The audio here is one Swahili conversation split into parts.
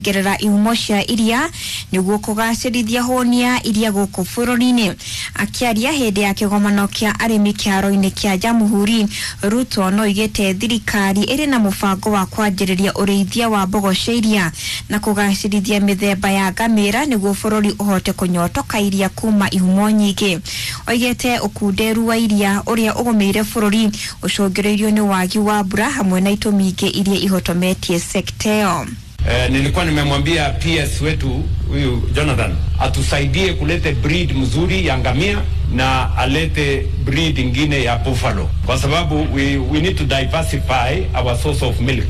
gerera ihumo cia iria niguo kugacirithia honia iria guku bururi-ini. Akiaria hindi ya kigomano kia arimi kiaro-ini kia Jamhuri, Ruto no igete thirikari iri na mubango wa kwanjiriria urithia wa mbogo cia iria na kugacirithia mithemba ya ngamira niguo bururi uhote kunyotoka iria kuma ihumo nyingi. Oigete ukunderu wa iria uria ugumeire bururi ucungireirio ni wagi wa mbura hamwe na itumi ingi iria ihotometie sekta iyo. Nilikuwa nimemwambia PS wetu huyu Jonathan atusaidie kulete breed mzuri ya ngamia na alete breed ingine ya buffalo kwa sababu we need to diversify our source of milk.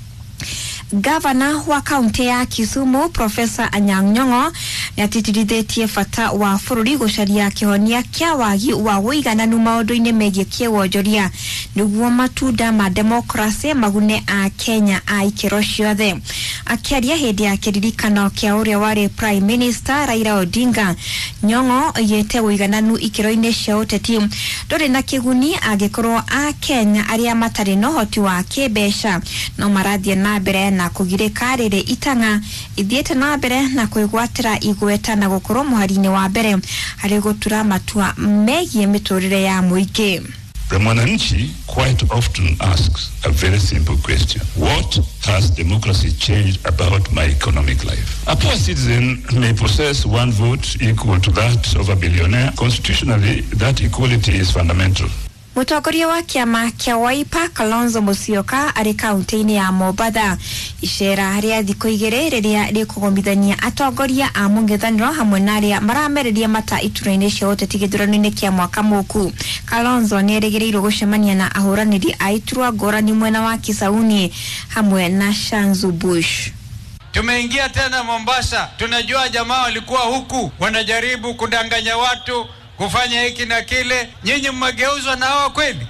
Gavana wa kaunti ya Kisumu Professor Anyang' Nyong'o nĩatĩtĩrithĩtie bata wa bũrũri gũcaria kĩhonia kĩa wagi wa ũigananu maũndũ-inĩ megiĩ kĩwonjoria nĩguo matunda ma democracy magune a Kenya a ikĩro ciothe. Akiaria hĩndĩ ya kĩririkano kĩa ũrĩa warĩ Prime Minister Raila Odinga, Nyong'o oigĩte ũigananu ikĩro-inĩ cia ũteti ndũrĩ na kĩguni angĩkorwo a Kenya arĩa matarĩ na ũhoti wa kĩmbeca no marathiĩ na mbere na kugirika riri itanga ithiete na mbere na kwigwatira igweta na gukorwo muhari-ini wa mbere hari gutura matua megie miturire ya muingi. The Mwananchi quite often asks a very simple question. What has democracy changed about my economic life? A poor citizen may possess one vote equal to that of a billionaire. Constitutionally, that equality is fundamental. Mutongoria wa kiama kia Wiper Kalonzo Musyoka ari kaunti-ini ya Mombasa icera ria thikũ igĩrĩ rĩrĩa rĩkũgomithania atongoria a mũng'ethanĩro hamwe na arĩa maramereria mata itura-inĩ cia ũteti gĩthurano-inĩ kia mwaka mũku. Kalonzo nĩerĩgĩrĩirwo gũcemania na ahũranĩri a iturwa ngũrani mwena wa Kisauni hamwe na Shanzu Bush. Tumeingia tena Mombasa, tunajua jamaa walikuwa huku wanajaribu kudanganya watu kufanya hiki na kile. Nyinyi mmegeuzwa na hawa kweli?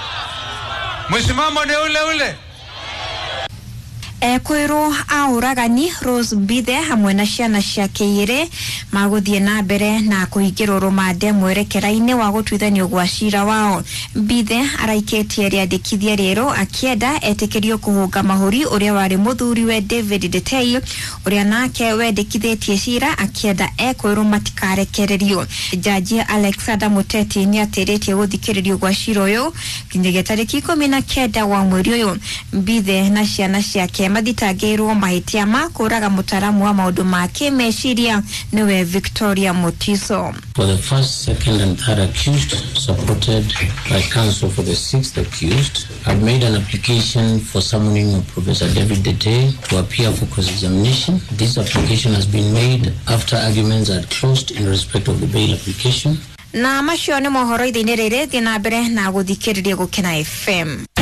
Msimamo ni ule ule. Kwiro auragani Rose Mbithe hamwe na ciana ciake igĩrĩ maguthie na mbere na kuhingĩrwo rumande mwerekera-inĩ wa gũtuithanio gwa cira wao. Mbithe araikĩtie rĩandĩkithia rĩerũ akienda etĩkĩrio kũhũnga mahũri ũrĩa warĩ mũthuriwe David Detei ũrĩa nake wendĩkithĩtie cira akienda ekwĩrwo matikarekererio. Jaji Alexander Muteti nĩatĩrĩtie gũthikĩrĩrio gwa cira ũyũ nginyagia tarĩki 19 wa mweri ũyũ. Mbithe na ciana ciake mathitangĩirwo mahĩtia ma kũraga mũtaramu wa maũndũ ma kĩmeciria niwe Victoria Mutiso. For the first, second and third accused, supported by counsel for the sixth accused, have made an application for summoning of Professor David Detei to appear for cross-examination. This application has been made after arguments are closed in respect of the bail application. Na macio nĩ mohoro ithĩ-inĩ rĩrĩ thiĩ na mbere na gũthikĩrĩria Gũkena FM.